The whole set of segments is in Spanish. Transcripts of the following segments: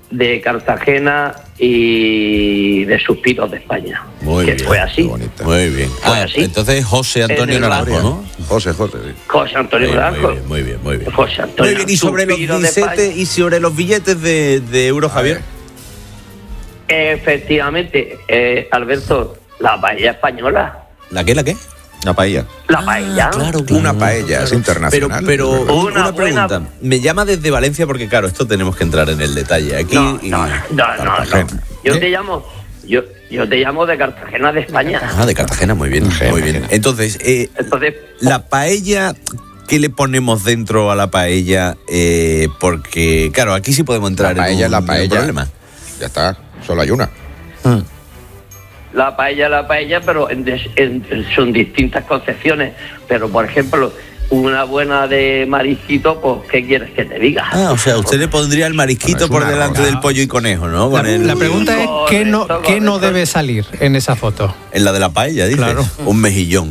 de Cartagena y de Suspiros de España. Muy que bien. fue así. Muy bien. Fue así. Entonces José Antonio Naranjo, ¿no? José. José Antonio Naranjo. Muy bien. José Antonio. Muy bien, y sobre los Suspiros de billetes, España. y sobre los billetes de euro, Javier. Efectivamente, Alberto, la paella española. ¿La qué? Una paella. La paella. Claro. Una paella, es internacional. Pero Una una pregunta. Me llama desde Valencia porque, claro, esto tenemos que entrar en el detalle. Aquí No. Yo te llamo de Cartagena de España. De Cartagena, muy bien. Muy bien. Entonces, la paella, ¿qué le ponemos dentro a la paella? Porque, claro, aquí sí podemos entrar en un problema. Ya está, solo hay una. La paella, pero son distintas concepciones. Pero, por ejemplo, una buena de marisquito, pues, ¿qué quieres que te diga? O sea, usted le pondría el marisquito por delante del pollo y conejo, ¿no? La pregunta es, ¿qué no correcto. debe salir en esa foto? En la de la paella, dice. Claro. Un mejillón.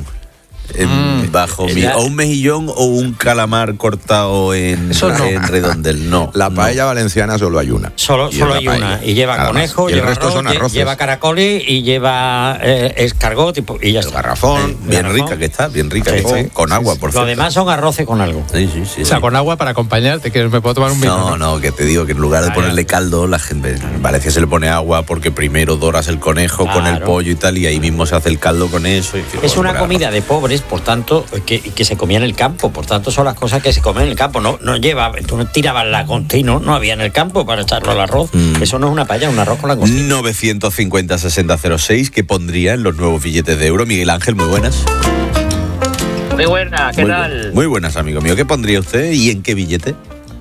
O un mejillón o un calamar cortado en redondel. No. La paella valenciana solo hay una. Solo hay una. Y lleva Nada conejo, más. Y el lleva resto arroz, son arroces. lleva caracoles y lleva escargot y ya El está. garrafón. Bien rica que está, bien rica. Sí, que está. sí. Con agua, por Lo cierto. demás son arroces con algo. Sí. O sea, con agua para acompañarte, que me puedo tomar un vino. No, que te digo que en lugar de ponerle caldo, la gente en Valencia se le pone agua porque primero doras el conejo con el pollo y tal, y ahí mismo se hace el caldo con eso. Es una comida de pobres, por tanto, que se comía en el campo. Por tanto, son las cosas que se comen en el campo. No lleva, tú no tirabas langostino, no había en el campo para echarlo al arroz. Eso no es una paella, un arroz con langostino. 950-6006, ¿qué pondría en los nuevos billetes de euro? Miguel Ángel, muy buenas. Muy buena, ¿qué tal? Muy buenas, amigo mío. ¿Qué pondría usted y en qué billete?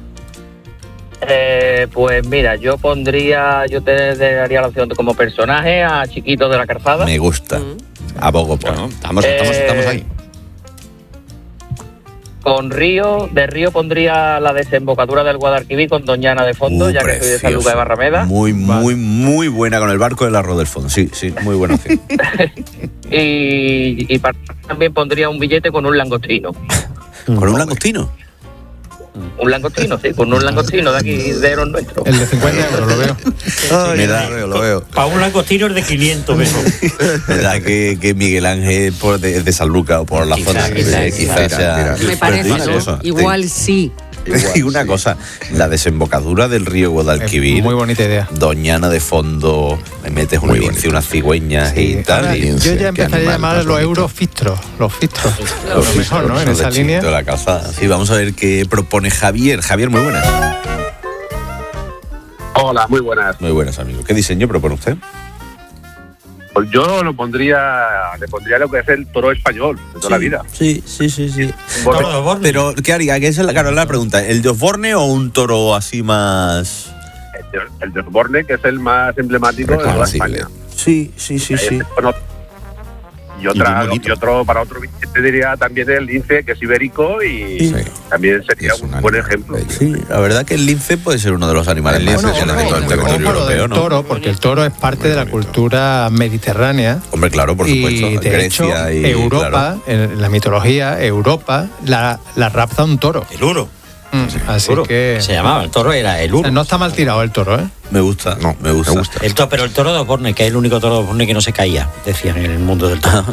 Pues mira, yo te daría la opción como personaje a Chiquito de la Calzada. Me gusta. Abogo por. Bueno, estamos ahí. Con de Río pondría la desembocadura del Guadalquivir con Doña Ana de fondo, ya que soy de San Lucas de Barrameda. Muy buena con el barco del arroz del fondo. Sí, muy buena opción. y también pondría un billete con un langostino. ¿Con un langostino? Un langostino, sí, con un langostino de aquí, de los nuestros. El de 50 euros, lo veo. Lo veo. Para un langostino es de 500 pesos. ¿Verdad que Miguel Ángel de San Lucas o por la zona? Quizás sea. Me parece, Pero ¿no? cosa, Igual sí. Y una cosa, la desembocadura del río Guadalquivir. Muy bonita idea. Doñana de fondo, me metes un lince, unas cigüeñas y tal. Ahora, yo ya empezaría a llamar a los eurofistros. Los fistros. Lo mejor, ¿no? En esa línea. De la calzada. Sí, vamos a ver qué propone Javier. Javier, muy buenas. Hola, muy buenas. Muy buenas, amigo. ¿Qué diseño propone usted? Pues yo le pondría lo que es el toro español de toda la vida. Sí. Toro de Osborne. Pero, ¿qué haría? Que esa es la pregunta. ¿El de Osborne o un toro así más...? El de Osborne, que es el más emblemático de toda España. Sí. Y otro, para otro billete diría también el lince, que es ibérico y también sería un buen ejemplo. Sí, la verdad que el lince puede ser uno de los animales más especiales de todo el territorio europeo, ¿no? Toro, porque el toro es parte de la cultura mediterránea. Hombre, claro, por supuesto. Y de Grecia hecho, y Europa, claro. en la mitología, Europa la rapta un toro. El uro. Así Uro. que... Se llamaba, el toro era el uro. No está mal tirado el toro, ¿eh? Me gusta. Pero el toro de Osborne, que es el único toro de Osborne que no se caía, decían en el mundo del toro.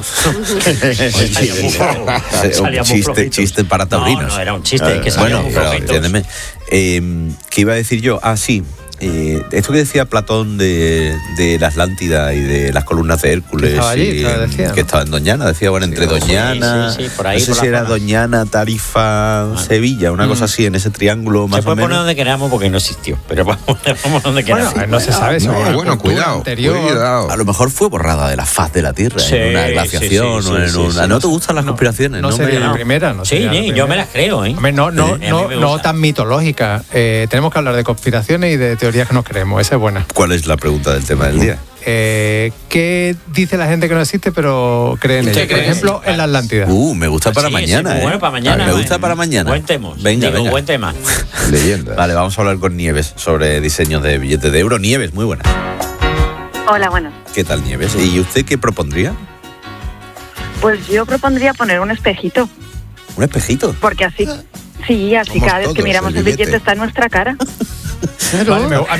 Chiste para taurinos. No, era un chiste. Que salía bueno, pero entiéndeme. ¿Qué iba a decir yo? Sí. Esto que decía Platón de la Atlántida y de las columnas de Hércules, estaba allí, que estaba en Doñana, decía, bueno, entre Doñana, por ahí, no sé si era Doñana, Tarifa, Sevilla, una cosa así, en ese triángulo más o menos. Se puede poner donde queramos porque no existió, pero vamos donde queramos. Bueno, no se sabe eso. Cuidado. A lo mejor fue borrada de la faz de la Tierra, en una glaciación o en una... ¿No te gustan las conspiraciones? No sería la primera, no sería la primera. Yo me las creo, ¿eh? Hombre, no tan mitológica. Tenemos que hablar de conspiraciones y de teorías que nos creemos. Esa es buena. ¿Cuál es la pregunta del tema del día? ¿Qué dice la gente que no existe pero cree en ella? Por ejemplo, en la Atlántida. Me gusta para mañana. Bueno, para mañana. Me gusta para mañana. Buen tema. Venga. Buen tema. Leyenda. Vale, vamos a hablar con Nieves sobre diseños de billetes de euro. Nieves, muy buena. Hola, buenas. ¿Qué tal, Nieves? ¿Y usted qué propondría? Pues yo propondría poner un espejito. ¿Un espejito? Porque así, sí, así Somos cada vez que todos miramos el el billete billete. está en nuestra cara. Vale,